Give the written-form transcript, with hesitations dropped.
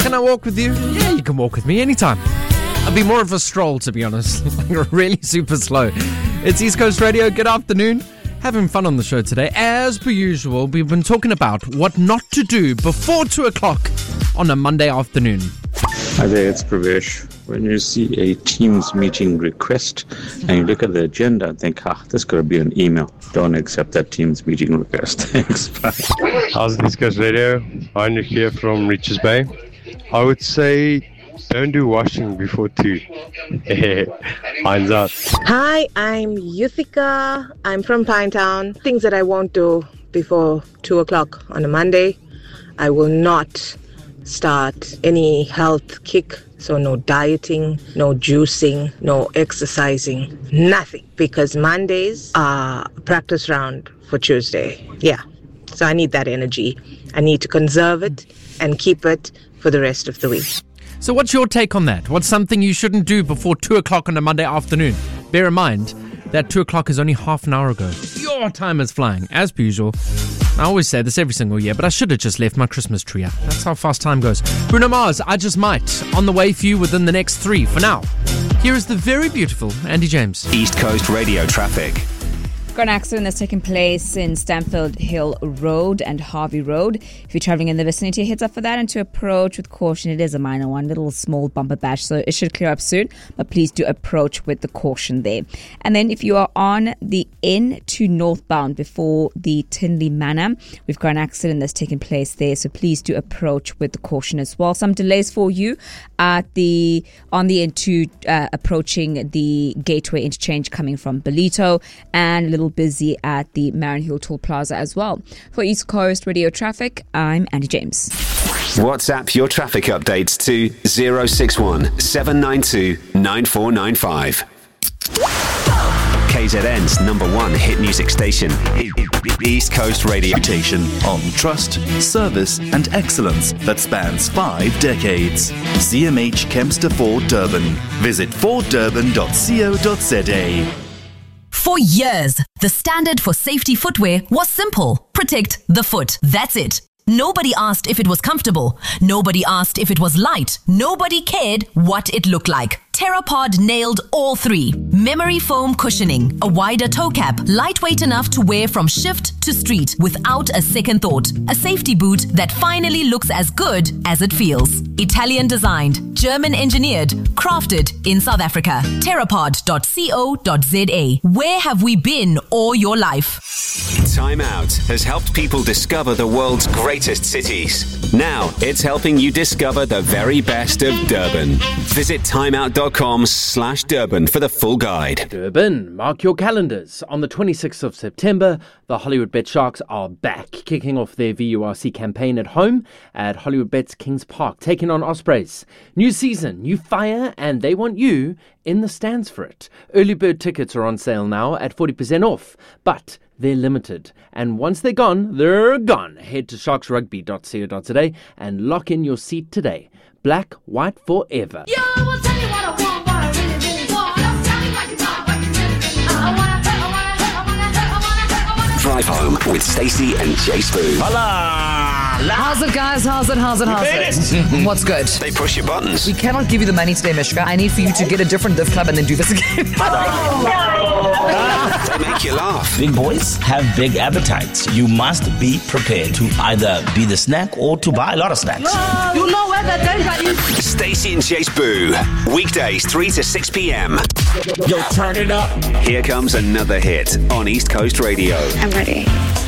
Can I walk with you? Yeah, you can walk with me anytime. I'll be more of a stroll, to be honest. Like really super slow. It's East Coast Radio. Good afternoon. Having fun on the show today. As per usual, we've been talking about what not to do before 2 o'clock on a Monday afternoon. Hi there, it's Pravesh. When you see a Teams meeting request and you look at the agenda and think, this could be an email. Don't accept that Teams meeting request. Thanks, bye. How's East Coast Radio? Heinrich here from Richards Bay. I would say don't do washing before 2. Hands out. Hi, I'm Yuthika. I'm from Pinetown. Things that I won't do before 2 o'clock on a Monday. I will not start any health kick. So no dieting, no juicing, no exercising, nothing. Because Mondays are practice round for Tuesday. Yeah. So I need that energy. I need to conserve it and keep it for the rest of the week. So what's your take on that? What's something you shouldn't do before 2 o'clock on a Monday afternoon? Bear in mind that 2 o'clock is only half an hour ago. Your time is flying, as per usual. I always say this every single year, but I should have just left my Christmas tree out. That's how fast time goes. Bruno Mars, I Just Might, on the way for you within the next 3. For now, here is the very beautiful Andy James. East Coast Radio traffic. Got an accident that's taken place in Stamford Hill Road and Harvey Road. If you're travelling in the vicinity, heads up for that and to approach with caution. It is a minor one, little small bumper bash, so it should clear up soon. But please do approach with the caution there. And then if you are on the N2 northbound before the Tinley Manor, we've got an accident that's taken place there, so please do approach with the caution as well. Some delays for you on the N2 approaching the Gateway interchange coming from Belito, and a little busy at the Marin Hill Toll Plaza as well. For East Coast Radio Traffic, I'm Andy James. WhatsApp your traffic updates to 061 792 9495. KZN's #1 hit music station, East Coast Radio. Reputation on trust, service and excellence that spans 5 decades. CMH Kempster Ford Durban. Visit forddurban.co.za. For years, the standard for safety footwear was simple. Protect the foot. That's it. Nobody asked if it was comfortable. Nobody asked if it was light. Nobody cared what it looked like. Terrapod nailed all 3. Memory foam cushioning, a wider toe cap, lightweight enough to wear from shift to street without a second thought. A safety boot that finally looks as good as it feels. Italian designed, German engineered, crafted in South Africa. Terrapod.co.za. Where have we been all your life? Time Out has helped people discover the world's greatest cities. Now it's helping you discover the very best of Durban. Visit timeout.com/Durban for the full guide. Durban, mark your calendars. On the 26th of September, the Hollywood Bet Sharks are back, kicking off their VURC campaign at home at Hollywood Bet's Kings Park, taking on Ospreys. New season, new fire, and they want you in the stands for it. Early bird tickets are on sale now at 40% off, but they're limited. And once they're gone, they're gone. Head to sharksrugby.co.za and lock in your seat today. Black, white forever. Yo, well, tell me what I want, what I really, really want. Don't tell me what you want, what you really, really want. I wanna Drive home with Stacey and Jay Spoo. How's it, guys? How's it? What's good? They push your buttons. We cannot give you the money today, Mishka. I need for you to get a different div club and then do this again. They make you laugh. Big boys have big appetites. You must be prepared to either be the snack or to buy a lot of snacks. You know where the danger is. Stacey and Jay Spoo. Weekdays 3 to 6 p.m. Yo, turn it up. Here comes another hit on East Coast Radio. I'm ready.